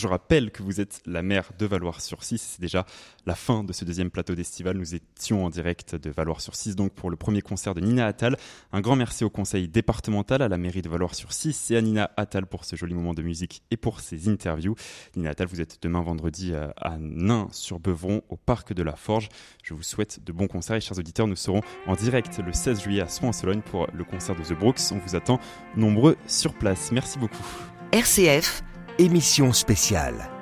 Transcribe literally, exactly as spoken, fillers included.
Je rappelle que vous êtes la maire de Valloires-sur-Cisse. C'est déjà la fin de ce deuxième plateau d'Estival. Nous étions en direct de Valloires-sur-Cisse donc pour le premier concert de Nina Attal. Un grand merci au conseil départemental, à la mairie de Valloires-sur-Cisse et à Nina Attal pour ce joli moment de musique et pour ses interviews. Nina Attal, vous êtes demain vendredi à Nain-sur-Beuvron au parc de la Forge. Je vous souhaite de bons concerts et chers auditeurs, nous serons en direct le seize juillet à Soins-en-Sologne pour le concert de The Brooks. On vous attend nombreux sur place. Merci beaucoup. R C F, émission spéciale.